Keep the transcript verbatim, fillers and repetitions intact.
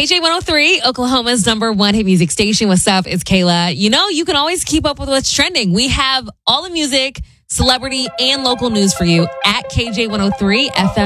K J one oh three, Oklahoma's number one hit music station. What's up? It's Kayla. You know, you can always keep up with what's trending. We have all the music, celebrity, and local news for you at K J one oh three F M.